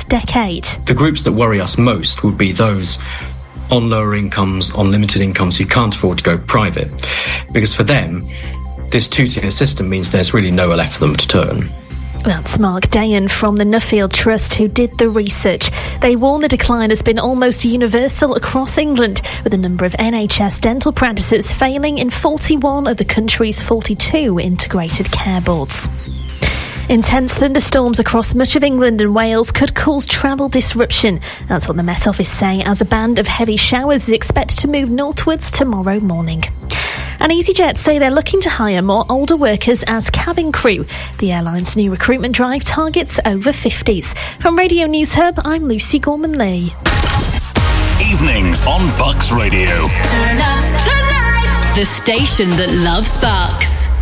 last decade. The groups that worry us most would be those on lower incomes, on limited incomes, who can't afford to go private. Because for them, this two-tier system means there's really nowhere left for them to turn. That's Mark Dayan from the Nuffield Trust who did the research. They warn the decline has been almost universal across England, with a number of NHS dental practices failing in 41 of the country's 42 integrated care boards. Intense thunderstorms across much of England and Wales could cause travel disruption. That's what the Met Office say, as a band of heavy showers is expected to move northwards tomorrow morning. And EasyJet say they're looking to hire more older workers as cabin crew. The airline's new recruitment drive targets over 50s. From Radio News Hub, I'm Lucy Gorman-Lee. Evenings on Bucks Radio. Turn up the night. The station that loves Bucks.